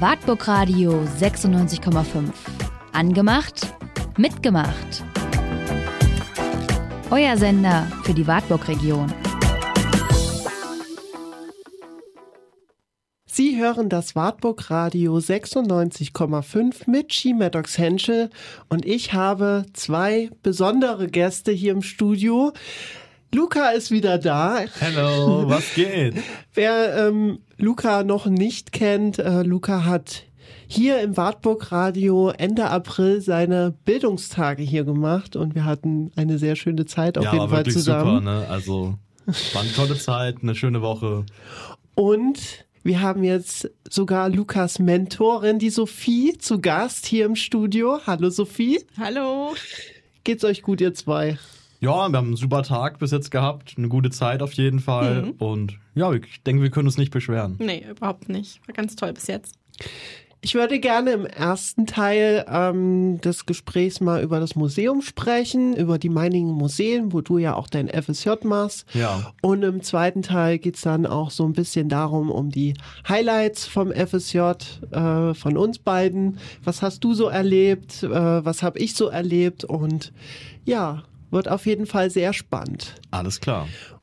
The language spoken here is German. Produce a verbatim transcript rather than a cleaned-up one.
Wartburg Radio sechsundneunzig Komma fünf. Angemacht, mitgemacht. Euer Sender für die Wartburg-Region. Sie hören das Wartburg Radio sechsundneunzig Komma fünf mit She Maddox Henschel und ich habe zwei besondere Gäste hier im Studio. Luca ist wieder da. Hallo, was geht? Wer ähm, Luca noch nicht kennt, äh, Luca hat hier im Wartburg Radio Ende April seine Bildungstage hier gemacht und wir hatten eine sehr schöne Zeit auf ja, jeden war Fall wirklich zusammen. super, ne? Also war eine tolle Zeit, eine schöne Woche. Und wir haben jetzt sogar Lukas Mentorin, die Sophie, zu Gast hier im Studio. Hallo Sophie. Hallo. Geht's euch gut, ihr zwei? Ja, wir haben einen super Tag bis jetzt gehabt, eine gute Zeit auf jeden Fall. Mhm. Und ja, ich denke, wir können uns nicht beschweren. Nee, überhaupt nicht. War ganz toll bis jetzt. Ich würde gerne im ersten Teil ähm, des Gesprächs mal über das Museum sprechen, über die Meiningen Museen, wo du ja auch dein F S J machst. Ja. Und im zweiten Teil geht's dann auch so ein bisschen darum, um die Highlights vom F S J, äh, von uns beiden. Was hast du so erlebt? Äh, was habe ich so erlebt? Und ja, wird auf jeden Fall sehr spannend. Alles klar.